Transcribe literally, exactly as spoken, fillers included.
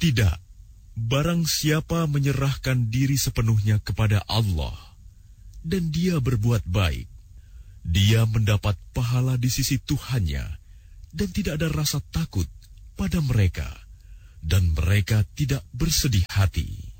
Tidak, barang siapa menyerahkan diri sepenuhnya kepada Allah, dan dia berbuat baik, dia mendapat pahala di sisi Tuhannya, dan tidak ada rasa takut pada mereka, dan mereka tidak bersedih hati.